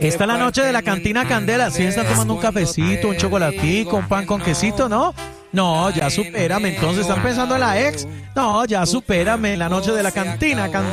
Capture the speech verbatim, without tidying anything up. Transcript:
Esta es la noche de la cantina Candela. ¿Sí están tomando un cafecito, un chocolatico, un pan con quesito, no? No, ya supérame. Entonces están pensando en la ex. No, ya supérame. La noche de la cantina Candela.